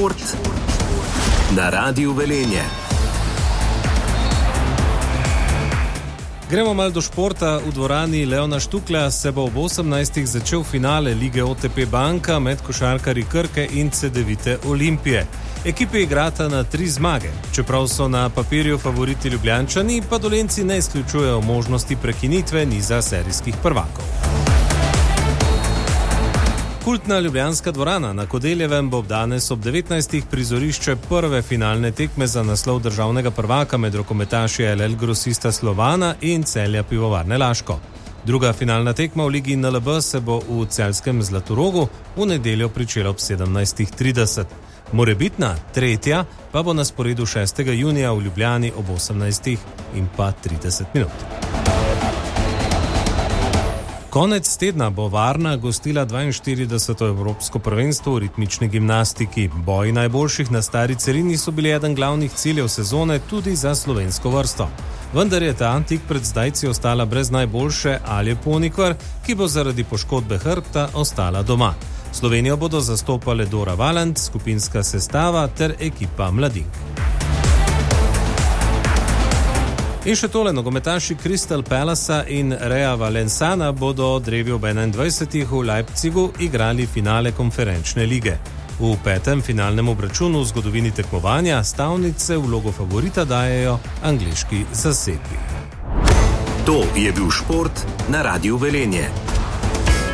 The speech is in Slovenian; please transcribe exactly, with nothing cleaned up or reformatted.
šport na Radiu Velenje. Gremo malo do športa. V dvorani Leona Štuklja se bo ob osemnajstih začel finale lige O T P Banka med košarkarji Krke in Cedevite Olimpije. Ekipi igrata na tri zmage. Čeprav so na papirju favoriti Ljubljančani, pa Dolenjci ne izključujejo možnosti prekinitve niza serijskih prvakov. Kultna ljubljanska dvorana na Kodeljevem bo danes ob devetnajstih prizorišče prve finalne tekme za naslov državnega prvaka med rokometaši L L Grosista Slovana in Celja Pivovarne Laško. Druga finalna tekma v ligi N L B se bo v celjskem Zlatorogu v nedeljo pričela ob sedemnajstih trideset. Morebitna tretja pa bo na sporedu šestega junija v Ljubljani ob osemnajstih in pa trideset minut. Konec tedna bo Varna gostila dvainštirideseto evropsko prvenstvo v ritmični gimnastiki. Boji najboljših na stari celini so bili eden glavnih ciljev sezone tudi za slovensko vrsto. Vendar je ta tik pred zdajci ostala brez najboljše Alje Ponikvar, ki bo zaradi poškodbe hrbta ostala doma. Slovenijo bodo zastopale Dora Valant, skupinska sestava ter ekipa mladink. In še tole, nogometaši Crystal Palacea in Rea Valensana bodo drevi ob enaindvajsetih v Leipzigu igrali finale konferenčne lige. V petem finalnem obračunu v zgodovini tekmovanja stavnice vlogo favorita dajejo angleški zasedbi. To je bil šport na Radiu Velenje.